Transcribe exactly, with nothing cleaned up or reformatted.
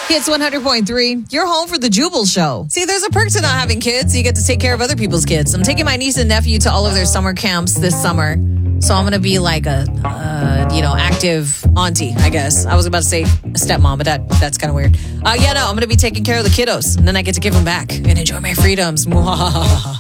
Hits one hundred point three. You're home for the Jubal Show. See, there's a perk to not having kids. You get to take care of other people's kids. I'm taking my niece and nephew to all of their summer camps this summer. So I'm going to be like a, uh, you know, active auntie, I guess. I was about to say stepmom, but that that's kind of weird. Uh, yeah, no, I'm going to be taking care of the kiddos. And then I get to give them back and enjoy my freedoms.